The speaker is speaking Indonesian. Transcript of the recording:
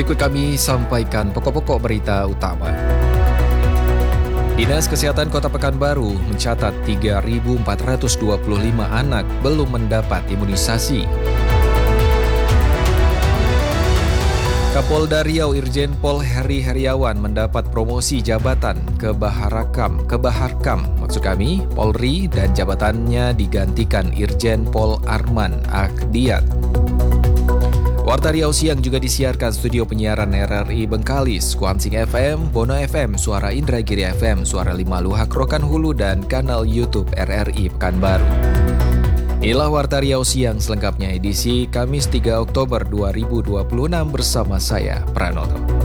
Berikut kami sampaikan pokok-pokok berita utama. Dinas Kesehatan Kota Pekanbaru mencatat 3.425 anak belum mendapat imunisasi. Kapolda Riau Irjen Pol Heri Heriawan mendapat promosi jabatan ke Baharkam. Polri dan jabatannya digantikan Irjen Pol Arman Akdiat. Warta Riau Siang juga disiarkan studio penyiaran RRI Bengkalis, Kuansing FM, Bono FM, Suara Indragiri FM, Suara Lima Luhak Rokan Hulu, dan kanal YouTube RRI Pekanbaru. Inilah Warta Riau Siang selengkapnya edisi Kamis 3 Oktober 2026 bersama saya, Pranoto.